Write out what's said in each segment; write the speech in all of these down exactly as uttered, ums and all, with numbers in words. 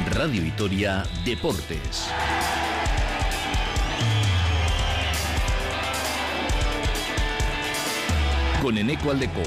Radio Vitoria Deportes. Con Eneco Aldecoa.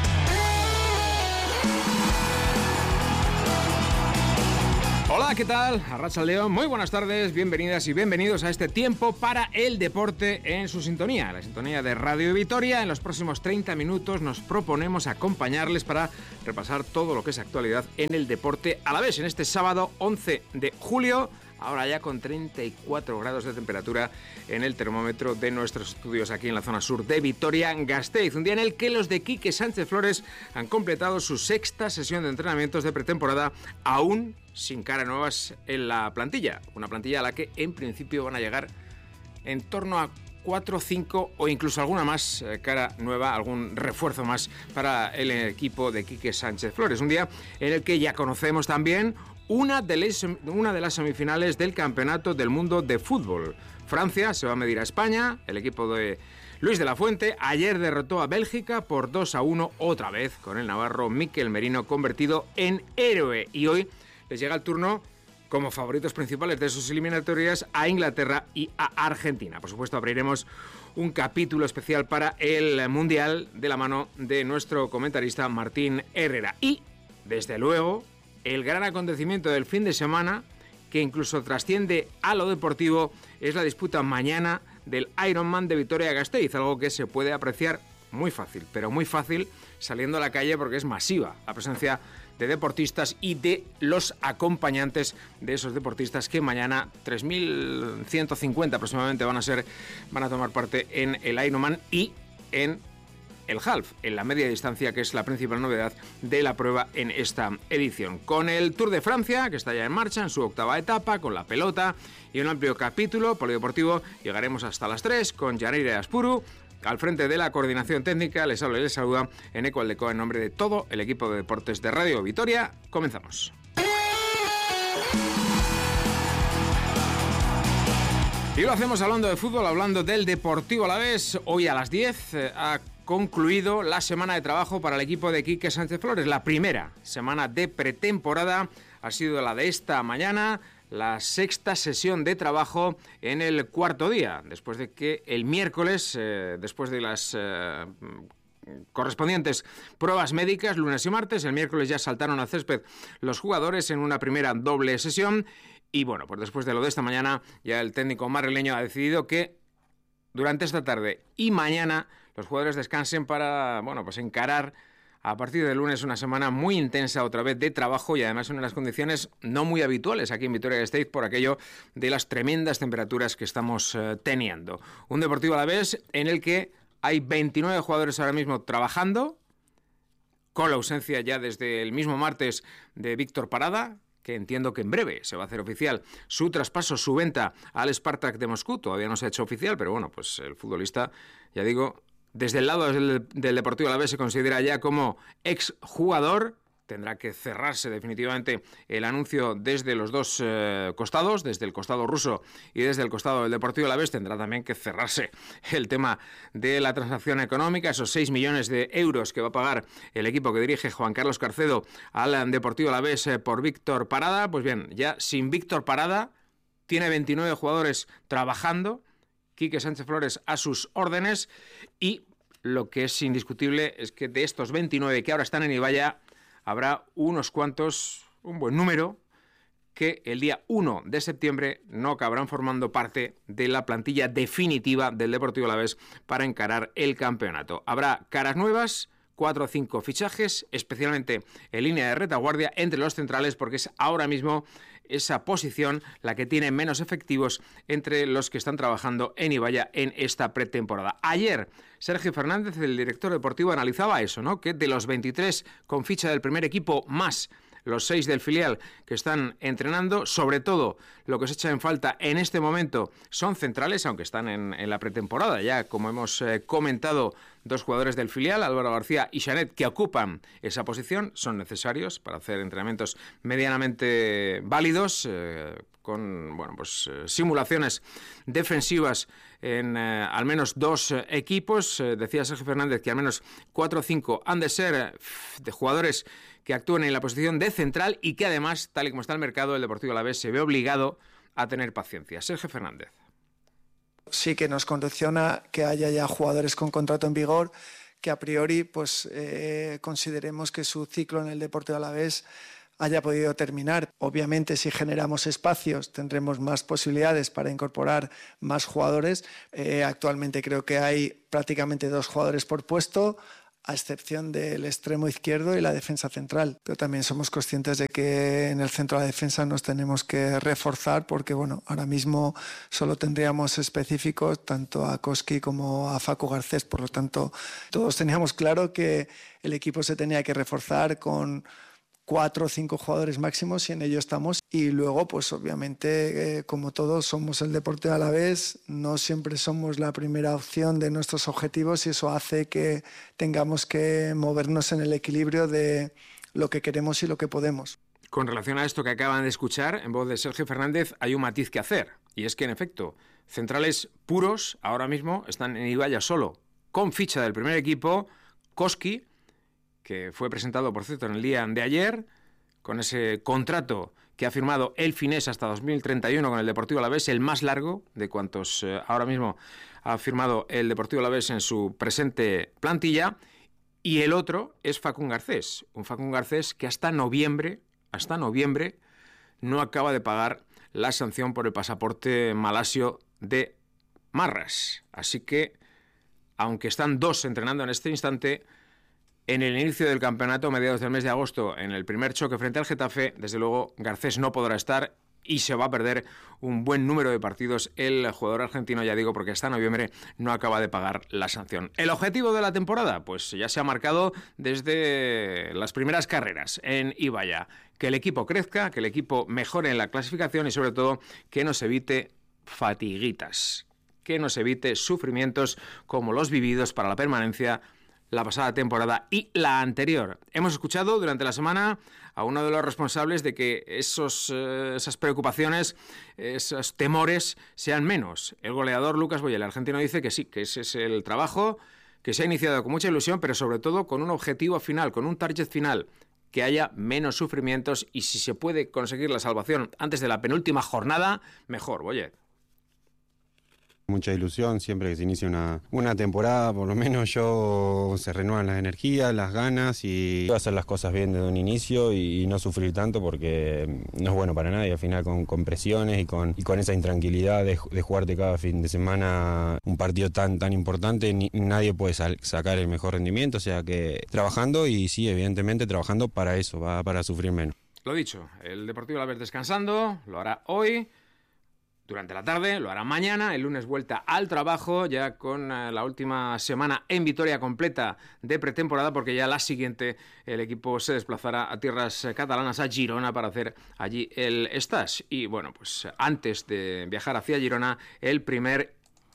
Hola, ¿qué tal? Arratsaldeon, muy buenas tardes, bienvenidas y bienvenidos a este tiempo para el deporte en su sintonía, la sintonía de Radio Vitoria. En los próximos treinta minutos nos proponemos acompañarles para repasar todo lo que es actualidad en el deporte alavés en este sábado once de julio. Ahora ya con treinta y cuatro grados de temperatura en el termómetro de nuestros estudios aquí en la zona sur de Vitoria-Gasteiz. Un día en el que los de Quique Sánchez Flores han completado su sexta sesión de entrenamientos de pretemporada, aún sin caras nuevas en la plantilla. Una plantilla a la que en principio van a llegar en torno a cuatro, cinco o incluso alguna más eh, cara nueva, algún refuerzo más para el equipo de Quique Sánchez Flores. Un día en el que ya conocemos también Una de, les, una de las semifinales del Campeonato del Mundo de Fútbol. Francia se va a medir a España, el equipo de Luis de la Fuente ayer derrotó a Bélgica por dos a uno, otra vez con el navarro Mikel Merino convertido en héroe. Y hoy les llega el turno como favoritos principales de sus eliminatorias a Inglaterra y a Argentina. Por supuesto, abriremos un capítulo especial para el Mundial de la mano de nuestro comentarista Martín Herrera. Y, desde luego, el gran acontecimiento del fin de semana, que incluso trasciende a lo deportivo, es la disputa mañana del Ironman de Vitoria-Gasteiz, algo que se puede apreciar muy fácil, pero muy fácil saliendo a la calle porque es masiva la presencia de deportistas y de los acompañantes de esos deportistas que mañana tres mil ciento cincuenta aproximadamente van a ser, van a tomar parte en el Ironman y en el half, en la media distancia, que es la principal novedad de la prueba en esta edición. Con el Tour de Francia, que está ya en marcha en su octava etapa, con la pelota y un amplio capítulo polideportivo, llegaremos hasta las tres con Yaneira Aspuru al frente de la coordinación técnica. Les habla y les saluda Eneco Aldecoa en nombre de todo el equipo de deportes de Radio Vitoria. Comenzamos. Y lo hacemos hablando de fútbol, hablando del Deportivo Alavés. Hoy a las diez eh, ha concluido la semana de trabajo para el equipo de Quique Sánchez Flores. La primera semana de pretemporada ha sido la de esta mañana, la sexta sesión de trabajo en el cuarto día, después de que el miércoles, eh, después de las eh, correspondientes pruebas médicas, lunes y martes, el miércoles ya saltaron al césped los jugadores en una primera doble sesión. Y bueno, pues después de lo de esta mañana, ya el técnico madrileño ha decidido que durante esta tarde y mañana los jugadores descansen para, bueno, pues encarar a partir del lunes una semana muy intensa otra vez de trabajo y además en unas condiciones no muy habituales aquí en Vitoria-Gasteiz por aquello de las tremendas temperaturas que estamos eh, teniendo. Un Deportivo Alavés en el que hay veintinueve jugadores ahora mismo trabajando, con la ausencia ya desde el mismo martes de Víctor Parada, que entiendo que en breve se va a hacer oficial su traspaso, su venta al Spartak de Moscú. Todavía no se ha hecho oficial, pero bueno, pues el futbolista, ya digo, desde el lado del, del Deportivo Alavés se considera ya como exjugador. Tendrá que cerrarse definitivamente el anuncio desde los dos eh, costados, desde el costado ruso y desde el costado del Deportivo Alavés. Tendrá también que cerrarse el tema de la transacción económica, esos seis millones de euros que va a pagar el equipo que dirige Juan Carlos Carcedo al Deportivo Alavés eh, por Víctor Parada. Pues bien, ya sin Víctor Parada, tiene veintinueve jugadores trabajando, Quique Sánchez Flores a sus órdenes, y lo que es indiscutible es que de estos veintinueve que ahora están en Ibaya, habrá unos cuantos, un buen número, que el día uno de septiembre no acabarán formando parte de la plantilla definitiva del Deportivo Alavés para encarar el campeonato. Habrá caras nuevas, cuatro o cinco fichajes, especialmente en línea de retaguardia entre los centrales, porque es ahora mismo esa posición la que tiene menos efectivos entre los que están trabajando en Ibaya en esta pretemporada. Ayer, Sergio Fernández, el director deportivo, analizaba eso, ¿no? Que de los veintitrés con ficha del primer equipo más los seis del filial que están entrenando, sobre todo lo que se echa en falta en este momento son centrales, aunque están en, en la pretemporada ya, como hemos eh, comentado Dos jugadores del filial, Álvaro García y Xanet, que ocupan esa posición, son necesarios para hacer entrenamientos medianamente válidos, eh, con bueno, pues, eh, simulaciones defensivas en eh, al menos dos eh, equipos. Eh, decía Sergio Fernández que al menos cuatro o cinco han de ser eh, de jugadores que actúen en la posición de central y que además, tal y como está el mercado, el Deportivo Alavés se ve obligado a tener paciencia. Sergio Fernández. Sí que nos condiciona que haya ya jugadores con contrato en vigor, que a priori pues eh, consideremos que su ciclo en el Deportivo Alavés haya podido terminar. Obviamente, si generamos espacios, tendremos más posibilidades para incorporar más jugadores. Eh, actualmente creo que hay prácticamente dos jugadores por puesto, a excepción del extremo izquierdo y la defensa central. Pero también somos conscientes de que en el centro de la defensa nos tenemos que reforzar porque, bueno, ahora mismo solo tendríamos específicos tanto a Koski como a Facu Garcés. Por lo tanto, todos teníamos claro que el equipo se tenía que reforzar con cuatro o cinco jugadores máximos y en ello estamos. Y luego, pues obviamente, eh, como todos, somos el Deportivo Alavés, no siempre somos la primera opción de nuestros objetivos y eso hace que tengamos que movernos en el equilibrio de lo que queremos y lo que podemos. Con relación a esto que acaban de escuchar, en voz de Sergio Fernández, hay un matiz que hacer. Y es que, en efecto, centrales puros ahora mismo están en Ibaya solo, con ficha del primer equipo, Koski, que fue presentado, por cierto, en el día de ayer, con ese contrato que ha firmado el finés hasta dos mil treinta y uno con el Deportivo Alavés, el más largo de cuantos eh, ahora mismo ha firmado el Deportivo Alavés en su presente plantilla, y el otro es Facún Garcés, un Facún Garcés que hasta noviembre, hasta noviembre no acaba de pagar la sanción por el pasaporte malasio de Marras. Así que, aunque están dos entrenando en este instante, en el inicio del campeonato, mediados del mes de agosto, en el primer choque frente al Getafe, desde luego Garcés no podrá estar y se va a perder un buen número de partidos el jugador argentino, ya digo, porque hasta noviembre no acaba de pagar la sanción. ¿El objetivo de la temporada? Pues ya se ha marcado desde las primeras carreras en Ibaya. Que el equipo crezca, que el equipo mejore en la clasificación y sobre todo que nos evite fatiguitas, que nos evite sufrimientos como los vividos para la permanencia la pasada temporada y la anterior. Hemos escuchado durante la semana a uno de los responsables de que esos, eh, esas preocupaciones, esos temores sean menos. El goleador Lucas Boyel, el argentino, dice que sí, que ese es el trabajo que se ha iniciado con mucha ilusión, pero sobre todo con un objetivo final, con un target final, que haya menos sufrimientos y si se puede conseguir la salvación antes de la penúltima jornada, mejor, Boyel. Mucha ilusión, siempre que se inicia una, una temporada, por lo menos yo se renuevan las energías, las ganas y hacer las cosas bien desde un inicio y, y no sufrir tanto porque no es bueno para nadie, al final con, con presiones y con, y con esa intranquilidad de, de jugarte cada fin de semana un partido tan, tan importante, ni, nadie puede sal, sacar el mejor rendimiento, o sea que trabajando y sí, evidentemente trabajando para eso, va para sufrir menos. Lo dicho, el Deportivo Alavés descansando, lo hará hoy, durante la tarde, lo hará mañana, el lunes vuelta al trabajo, ya con eh, la última semana en Vitoria completa de pretemporada, porque ya la siguiente el equipo se desplazará a tierras eh, catalanas, a Girona, para hacer allí el stage. Y bueno, pues antes de viajar hacia Girona, el primer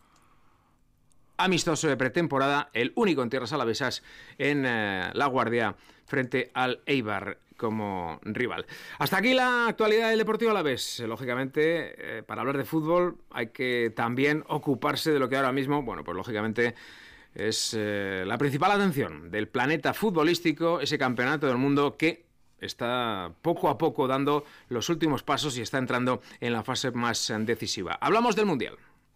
amistoso de pretemporada, el único en tierras alavesas, en eh, La Guardia, frente al Eibar como rival. Hasta aquí la actualidad del Deportivo Alavés. Lógicamente, eh, para hablar de fútbol hay que también ocuparse de lo que ahora mismo, bueno, pues lógicamente es eh, la principal atención del planeta futbolístico, ese campeonato del mundo que está poco a poco dando los últimos pasos y está entrando en la fase más decisiva. Hablamos del Mundial.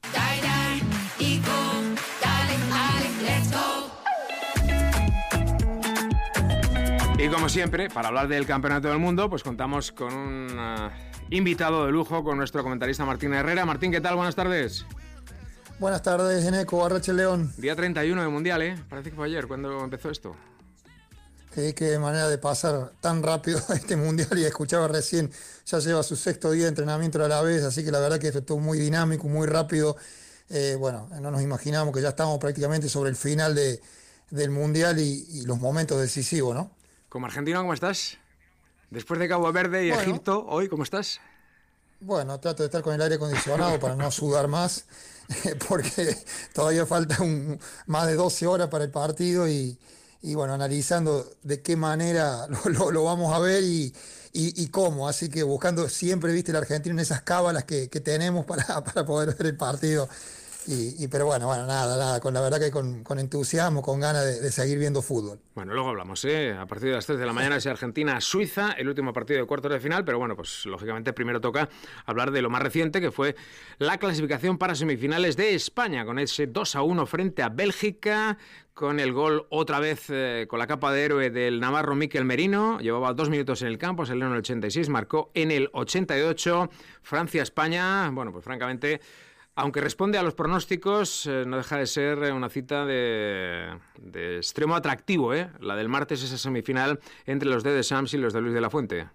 Y como siempre, para hablar del Campeonato del Mundo, pues contamos con un uh, invitado de lujo, con nuestro comentarista Martín Herrera. Martín, ¿qué tal? Buenas tardes. Buenas tardes, Eneco, Arrache León. Día treinta y uno de Mundial, ¿eh? Parece que fue ayer cuando empezó esto. Eh, qué manera de pasar tan rápido este Mundial, y escuchaba recién, ya lleva su sexto día de entrenamiento a la vez, así que la verdad que esto estuvo muy dinámico, muy rápido. Eh, bueno, no nos imaginamos que ya estamos prácticamente sobre el final de, del Mundial y, y los momentos decisivos, ¿no? Como argentino, ¿cómo estás? Después de Cabo Verde y bueno, Egipto, hoy, ¿cómo estás? Bueno, trato de estar con el aire acondicionado para no sudar más, porque todavía falta un, más de doce horas para el partido y, y bueno, analizando de qué manera lo, lo, lo vamos a ver y, y, y cómo. Así que buscando siempre, viste, la Argentina en esas cábalas que, que tenemos para, para poder ver el partido. Y, y pero bueno, bueno, nada, nada, con la verdad que con, con entusiasmo, con ganas de, de seguir viendo fútbol. Bueno, luego hablamos, ¿eh? A partir de las tres de la mañana es Argentina-Suiza, el último partido de cuartos de final, pero bueno, pues lógicamente primero toca hablar de lo más reciente, que fue la clasificación para semifinales de España, con ese dos a uno frente a Bélgica, con el gol otra vez eh, con la capa de héroe del navarro Mikel Merino. Llevaba dos minutos en el campo, salió en el ochenta y seis, marcó en el ochenta y ocho. Francia-España, bueno, pues francamente, aunque responde a los pronósticos, eh, no deja de ser una cita de, de extremo atractivo, ¿eh? La del martes, esa semifinal entre los de Deschamps y los de Luis de la Fuente.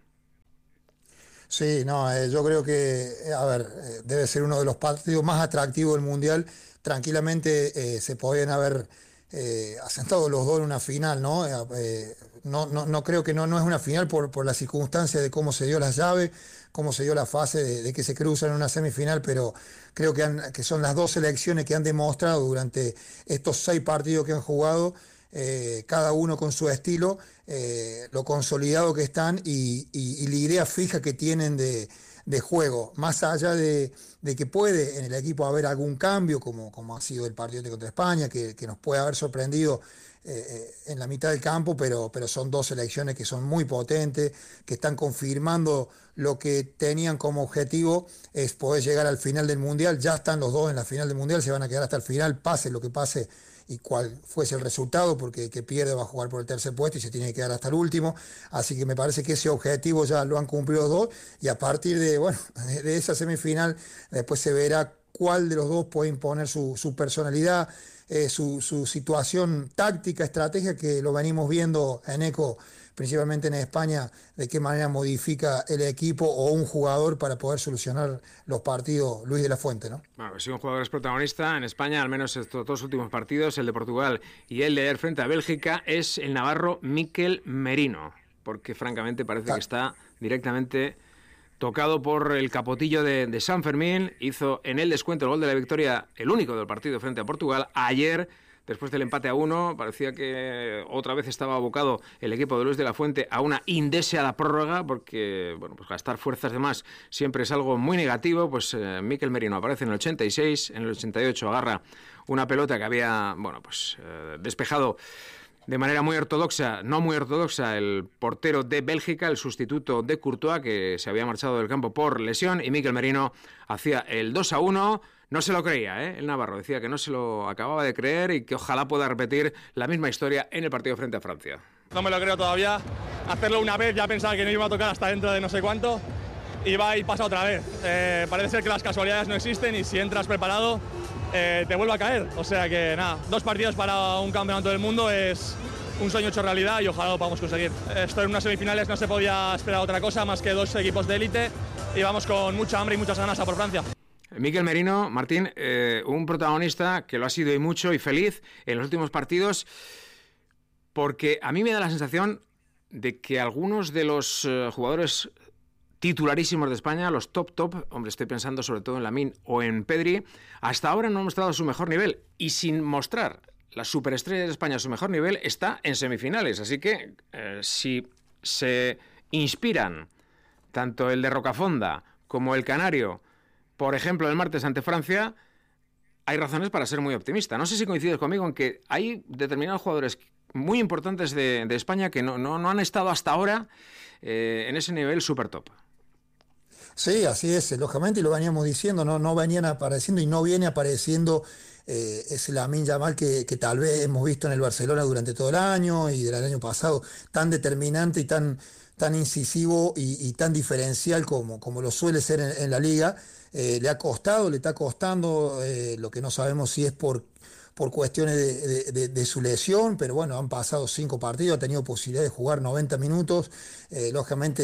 Sí, no, eh, yo creo que, eh, a ver, eh, debe ser uno de los partidos más atractivos del Mundial. Tranquilamente eh, se podían haber eh, asentado los dos en una final, ¿no? Eh, no, no, no creo que no, no es una final por, por las circunstancias de cómo se dio las llaves, cómo se dio la fase de, de que se cruzan en una semifinal, pero creo que, han, que son las dos selecciones que han demostrado durante estos seis partidos que han jugado, eh, cada uno con su estilo, eh, lo consolidado que están y, y, y la idea fija que tienen de, de juego, más allá de, de que puede en el equipo haber algún cambio, como, como ha sido el partido contra España, que, que nos puede haber sorprendido eh, en la mitad del campo, pero, pero son dos selecciones que son muy potentes, que están confirmando lo que tenían como objetivo, es poder llegar al final del Mundial. Ya están los dos en la final del Mundial, se van a quedar hasta el final, pase lo que pase y cuál fuese el resultado, porque el que pierde va a jugar por el tercer puesto y se tiene que quedar hasta el último. Así que me parece que ese objetivo ya lo han cumplido los dos, y a partir de, bueno, de esa semifinal después se verá cuál de los dos puede imponer su, su personalidad, eh, su, su situación táctica, estrategia, que lo venimos viendo en Eco, principalmente en España, de qué manera modifica el equipo o un jugador para poder solucionar los partidos Luis de la Fuente, ¿no? Bueno, pues si un jugador es protagonista en España, al menos estos dos últimos partidos, el de Portugal y el de ayer frente a Bélgica, es el navarro Mikel Merino, porque francamente parece claro. que está directamente tocado por el capotillo de, de San Fermín. Hizo en el descuento el gol de la victoria, el único del partido frente a Portugal. Ayer, después del empate a uno, parecía que otra vez estaba abocado el equipo de Luis de la Fuente a una indeseada prórroga, porque bueno, pues gastar fuerzas de más siempre es algo muy negativo. Pues eh, Mikel Merino aparece en el ochenta y seis, en el ochenta y ocho agarra una pelota que había bueno, pues, eh, despejado de manera muy ortodoxa, no muy ortodoxa, el portero de Bélgica, el sustituto de Courtois, que se había marchado del campo por lesión, y Mikel Merino hacía el dos a uno. No se lo creía, ¿eh? El navarro decía que no se lo acababa de creer y que ojalá pueda repetir la misma historia en el partido frente a Francia. No me lo creo todavía. Hacerlo una vez ya pensaba que no iba a tocar hasta dentro de no sé cuánto y va y pasa otra vez. Eh, parece ser que las casualidades no existen y si entras preparado eh, te vuelve a caer. O sea que nada, dos partidos para un campeonato del mundo es un sueño hecho realidad y ojalá lo podamos conseguir. Esto en unas semifinales no se podía esperar otra cosa más que dos equipos de élite y vamos con mucha hambre y muchas ganas a por Francia. Mikel Merino, Martín, eh, un protagonista que lo ha sido y mucho y feliz en los últimos partidos, porque a mí me da la sensación de que algunos de los eh, jugadores titularísimos de España, los top top, hombre, estoy pensando sobre todo en Lamine o en Pedri, hasta ahora no han mostrado su mejor nivel, y sin mostrar la superestrella de España a su mejor nivel está en semifinales. Así que eh, si se inspiran tanto el de Rocafonda como el canario, por ejemplo, el martes ante Francia, hay razones para ser muy optimista. No sé si coincides conmigo en que hay determinados jugadores muy importantes de, de España que no, no, no han estado hasta ahora eh, en ese nivel super top. Sí, así es, lógicamente, y lo veníamos diciendo, no, no venían apareciendo y no viene apareciendo eh, ese Lamine Yamal que, que tal vez hemos visto en el Barcelona durante todo el año y del año pasado, tan determinante y tan, tan incisivo y, y tan diferencial como, como lo suele ser en, en la liga. Eh, le ha costado, le está costando, eh, lo que no sabemos si es por, por cuestiones de, de, de, de su lesión, pero bueno, han pasado cinco partidos, ha tenido posibilidad de jugar noventa minutos, eh, lógicamente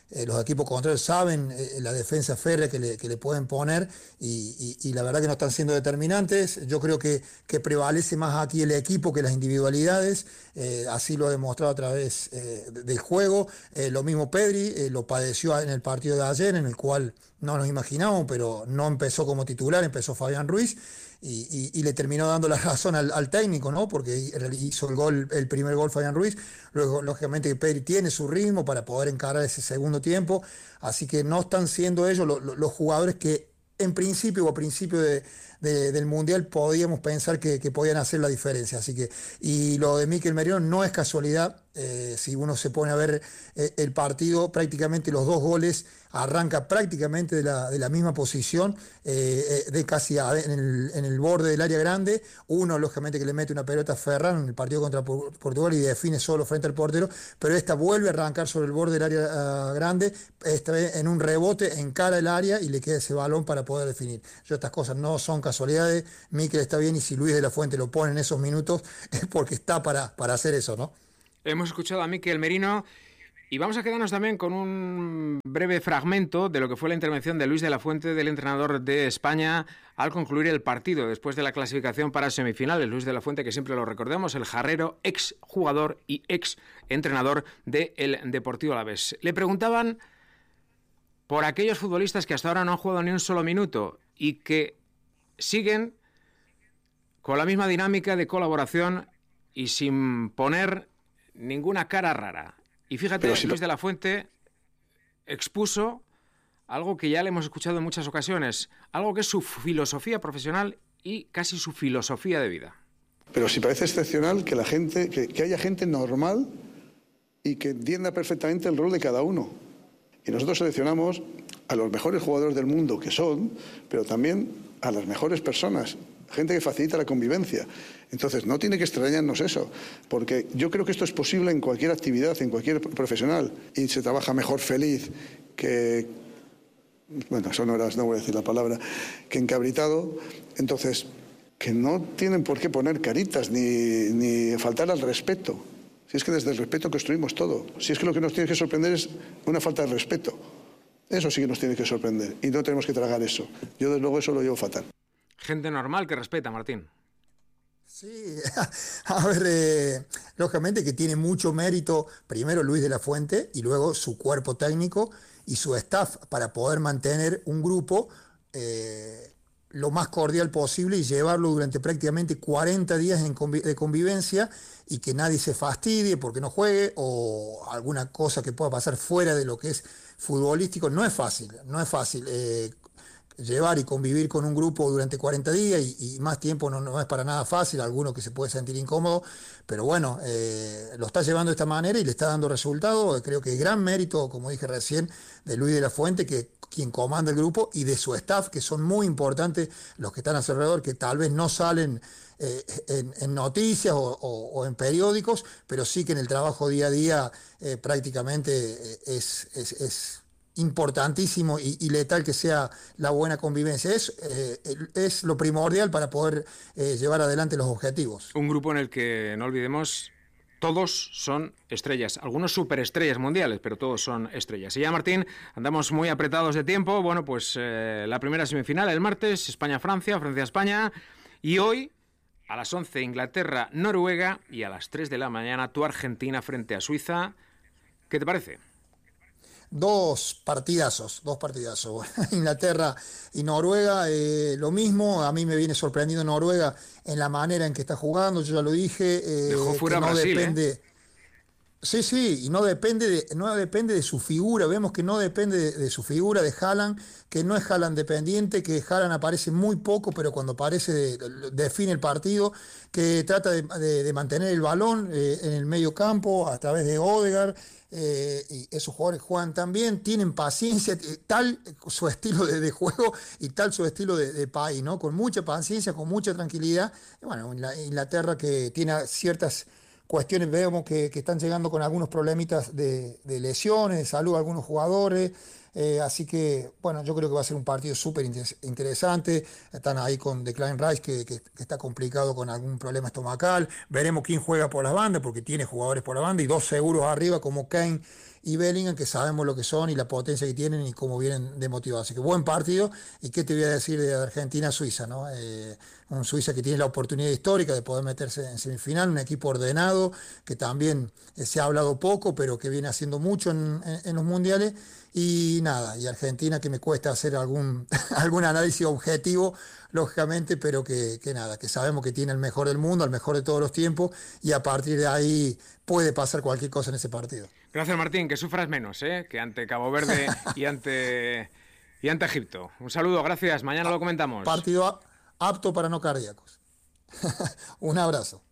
eh, los equipos contrarios saben eh, la defensa férrea que le, que le pueden poner y, y, y la verdad que no están siendo determinantes. Yo creo que, que prevalece más aquí el equipo que las individualidades, eh, así lo ha demostrado a través eh, del juego. Eh, lo mismo Pedri, eh, lo padeció en el partido de ayer, en el cual no nos imaginamos, pero no empezó como titular, empezó Fabián Ruiz. Y, y, y le terminó dando la razón al, al técnico, ¿no? Porque hizo el gol, el primer gol Fabián Ruiz. Luego, lógicamente, Pedri tiene su ritmo para poder encarar ese segundo tiempo. Así que no están siendo ellos los, los jugadores que en principio o a principio de, de, del Mundial podíamos pensar que, que podían hacer la diferencia. Así que, y lo de Mikel Merino no es casualidad. Eh, si uno se pone a ver eh, el partido, prácticamente los dos goles arranca prácticamente de la, de la misma posición, eh, de casi a, en, el, en el borde del área grande. Uno, lógicamente, que le mete una pelota a Ferran en el partido contra Portugal y define solo frente al portero, pero esta vuelve a arrancar sobre el borde del área uh, grande, esta vez en un rebote, encara el área y le queda ese balón para poder definir. Yo, estas cosas no son casualidades. Mikel está bien y si Luis de la Fuente lo pone en esos minutos es porque está para, para hacer eso, ¿no? Hemos escuchado a Mikel Merino y vamos a quedarnos también con un breve fragmento de lo que fue la intervención de Luis de la Fuente, del entrenador de España, al concluir el partido después de la clasificación para semifinales. Luis de la Fuente, que siempre lo recordemos, el jarrero, ex jugador y ex entrenador del Deportivo Alavés. Le preguntaban por aquellos futbolistas que hasta ahora no han jugado ni un solo minuto y que siguen con la misma dinámica de colaboración y sin poner ninguna cara rara. Y fíjate, si Luis lo... de la Fuente expuso algo que ya le hemos escuchado en muchas ocasiones, algo que es su filosofía profesional y casi su filosofía de vida. Pero sí parece excepcional que la gente, que, que haya gente normal y que entienda perfectamente el rol de cada uno. Y nosotros seleccionamos a los mejores jugadores del mundo que son, pero también a las mejores personas, gente que facilita la convivencia. Entonces, no tiene que extrañarnos eso, porque yo creo que esto es posible en cualquier actividad, en cualquier profesional, y se trabaja mejor feliz que, bueno, eso no, era, no voy a decir la palabra, que encabritado. Entonces, que no tienen por qué poner caritas ni, ni faltar al respeto. Si es que desde el respeto construimos todo. Si es que lo que nos tiene que sorprender es una falta de respeto. Eso sí que nos tiene que sorprender, y no tenemos que tragar eso. Yo, desde luego, eso lo llevo fatal. Gente normal que respeta, Martín. Sí, a ver, eh, lógicamente que tiene mucho mérito primero Luis de la Fuente y luego su cuerpo técnico y su staff para poder mantener un grupo eh, lo más cordial posible y llevarlo durante prácticamente cuarenta días en convi- de convivencia y que nadie se fastidie porque no juegue o alguna cosa que pueda pasar fuera de lo que es futbolístico. No es fácil, no es fácil. Eh, Llevar y convivir con un grupo durante cuarenta días y, y más tiempo no, no es para nada fácil, alguno que se puede sentir incómodo, pero bueno, eh, lo está llevando de esta manera y le está dando resultados. Creo que gran mérito, como dije recién, de Luis de la Fuente, que quien comanda el grupo, y de su staff, que son muy importantes los que están a su alrededor, que tal vez no salen eh, en, en noticias o, o, o en periódicos, pero sí que en el trabajo día a día eh, prácticamente eh, es... es, es importantísimo y, y letal que sea la buena convivencia. Es, eh, es lo primordial para poder eh, llevar adelante los objetivos. Un grupo en el que, no olvidemos, todos son estrellas, algunos superestrellas mundiales, pero todos son estrellas. Y ya, Martín, andamos muy apretados de tiempo. Bueno, pues eh, la primera semifinal el martes, España-Francia, Francia-España, y hoy a las once Inglaterra-Noruega y a las tres de la mañana tu Argentina frente a Suiza. ¿Qué te parece? Dos partidazos, dos partidazos. Inglaterra y Noruega, eh, lo mismo. A mí me viene sorprendiendo Noruega en la manera en que está jugando, yo ya lo dije. Eh, Dejó fuera que no Brasil, depende. ¿eh? Sí, sí, y no depende de, no depende de su figura. Vemos que no depende de, de su figura, de Haaland, que no es Haaland dependiente, que Haaland aparece muy poco, pero cuando aparece de, de, define el partido, que trata de, de, de mantener el balón eh, en el medio campo a través de Odegaard. Eh, y esos jugadores juegan tan bien, tienen paciencia, tal su estilo de, de juego y tal su estilo de, de país, ¿no? Con mucha paciencia, con mucha tranquilidad. Y bueno, Inglaterra, que tiene ciertas cuestiones, vemos que, que están llegando con algunos problemitas de, de lesiones, de salud a algunos jugadores. Eh, así que, bueno, yo creo que va a ser un partido súper interesante. Están ahí con Declan Rice, que, que, que está complicado con algún problema estomacal. Veremos quién juega por las bandas, porque tiene jugadores por la banda y dos seguros arriba como Kane y Bellingham, que sabemos lo que son y la potencia que tienen y cómo vienen de motivados. Así que buen partido. ¿Y qué te voy a decir de Argentina-Suiza, ¿no? Eh, un Suiza que tiene la oportunidad histórica de poder meterse en semifinal, un equipo ordenado, que también eh, se ha hablado poco, pero que viene haciendo mucho en, en, en los mundiales. Y nada, y Argentina, que me cuesta hacer algún, algún análisis objetivo, lógicamente, pero que, que nada, que sabemos que tiene el mejor del mundo, el mejor de todos los tiempos, y a partir de ahí puede pasar cualquier cosa en ese partido. Gracias, Martín, que sufras menos, ¿eh? que ante Cabo Verde y ante, y ante Egipto. Un saludo, gracias, mañana lo comentamos. Partido apto para no cardíacos. Un abrazo.